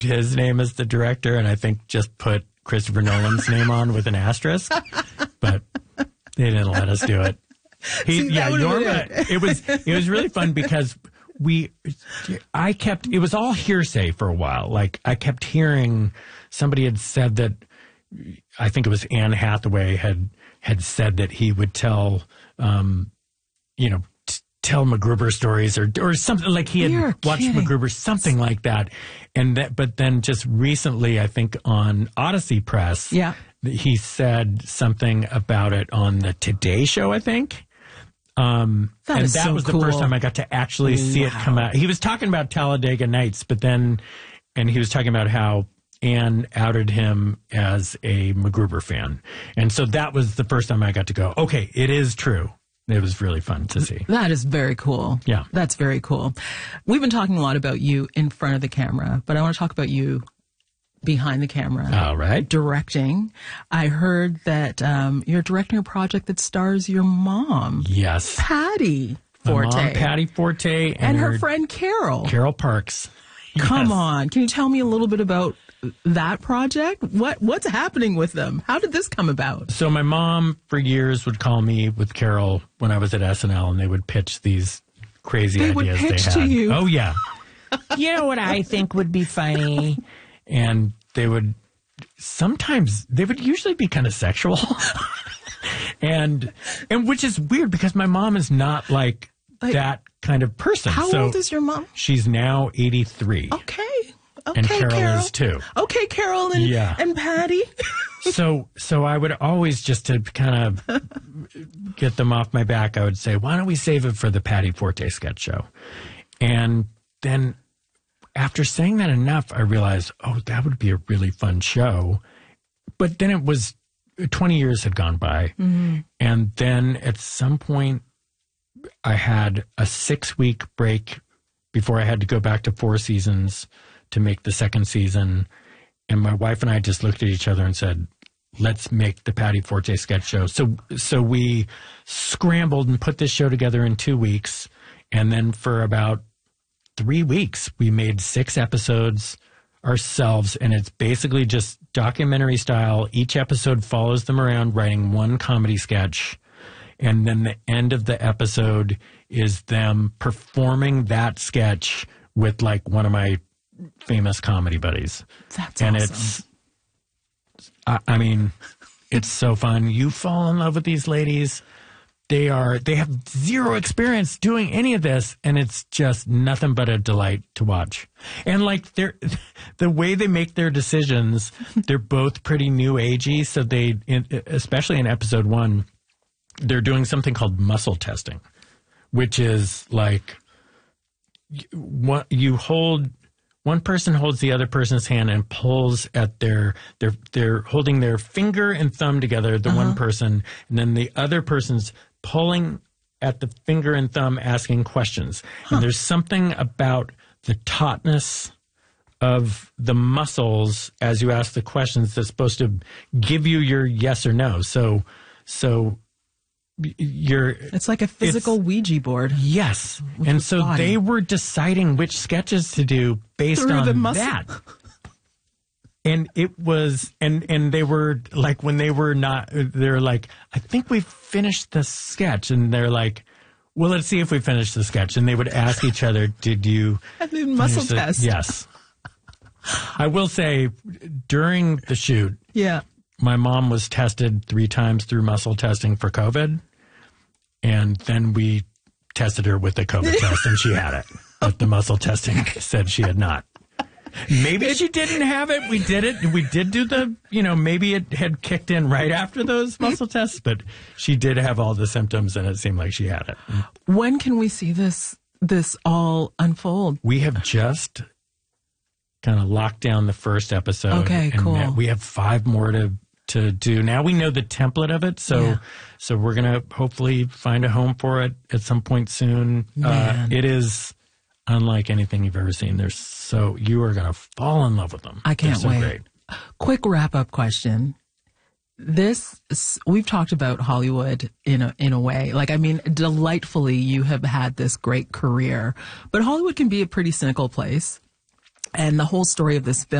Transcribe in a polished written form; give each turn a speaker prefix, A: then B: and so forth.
A: his name as the director, and I think just put Christopher Nolan's name on with an asterisk, but they didn't let us do it. Jorma. It was really fun because it was all hearsay for a while. Like, I kept hearing somebody had said that, I think it was Anne Hathaway had said that he would tell, tell MacGruber stories or something, like he had watched MacGruber, something like that. But then just recently, I think on Odyssey Press, he said something about it on the Today Show, I think. That was the first time I got to actually see it come out. He was talking about Talladega Nights, and he was talking about how Anne outed him as a MacGruber fan. And so that was the first time I got to go, okay, it is true. It was really fun to see.
B: That is very cool.
A: Yeah.
B: That's very cool. We've been talking a lot about you in front of the camera, but I want to talk about you behind the camera.
A: All right.
B: Directing. I heard that you're directing a project that stars your mom.
A: Yes.
B: Patty Forte.
A: My mom, Patty Forte.
B: And her friend Carol.
A: Carol Parks.
B: Come on. Can you tell me a little bit about that project? What's happening with them? How did this come about?
A: So my mom for years would call me with Carol when I was at SNL, and they would pitch these crazy ideas
B: would pitch
A: they had.
B: To you.
A: Oh yeah. You know what I think would be funny? And they would usually be kind of sexual. and which is weird because my mom is not like that kind of person.
B: How old is your mom?
A: She's now 83.
B: Okay.
A: And Carol is too.
B: Okay, Carol and Patty.
A: So I would always, just to kind of get them off my back, I would say, why don't we save it for the Patty Forte sketch show? And then after saying that enough, I realized, that would be a really fun show. But then it was 20 years had gone by. Mm-hmm. And then at some point, I had a 6-week break before I had to go back to 4 seasons to make the second season. And my wife and I just looked at each other and said, let's make the Patty Forte sketch show. So we scrambled and put this show together in 2 weeks. And then for about 3 weeks, we made 6 episodes ourselves. And it's basically just documentary style. Each episode follows them around writing one comedy sketch. And then the end of the episode is them performing that sketch with like one of my famous comedy buddies.
B: That's
A: and
B: awesome.
A: It's so fun. You fall in love with these ladies. They have zero experience doing any of this, and it's just nothing but a delight to watch. And like the way they make their decisions, they're both pretty new agey. So especially in episode 1, they're doing something called muscle testing, which is like one person holds the other person's hand and pulls at they're holding their finger and thumb together, the one person, and then the other person's pulling at the finger and thumb, asking questions. And there's something about the tautness of the muscles as you ask the questions that's supposed to give you your yes or no. So
B: it's like a physical Ouija board.
A: Yes. And so
B: body.
A: they were deciding which sketches to do based
B: Through
A: on
B: the muscle.
A: that. And it was, and they were like, when they're like, I think we've finished the sketch. And they're like, well, let's see if we finished the sketch. And they would ask each other, did you
B: muscle test?
A: Yes. I will say during the shoot, my mom was tested 3 times through muscle testing for COVID. And then we tested her with the COVID test and she had it. But the muscle testing said she had not. Maybe she didn't have it. We did it. We did do maybe it had kicked in right after those muscle tests, but she did have all the symptoms and it seemed like she had it.
B: When can we see this all unfold?
A: We have just kind of locked down the first episode.
B: Okay, cool.
A: We have 5 more to do. Now we know the template of it, so we're going to hopefully find a home for it at some point soon. It is unlike anything you've ever seen. You are going to fall in love with them.
B: I can't wait.
A: Great.
B: Quick wrap-up question. We've talked about Hollywood in a way. Delightfully, you have had this great career, but Hollywood can be a pretty cynical place. And the whole story of this film